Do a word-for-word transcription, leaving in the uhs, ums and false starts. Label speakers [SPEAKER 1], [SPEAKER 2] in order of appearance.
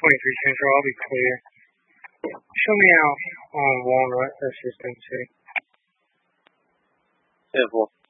[SPEAKER 1] twenty-three Central, I'll be clear. Show me out on Walnut, that's just M C.
[SPEAKER 2] ten four.